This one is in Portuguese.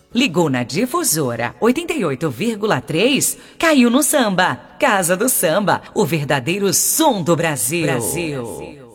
Ligou na difusora 88,3, caiu no samba. Casa do Samba, o verdadeiro som do Brasil.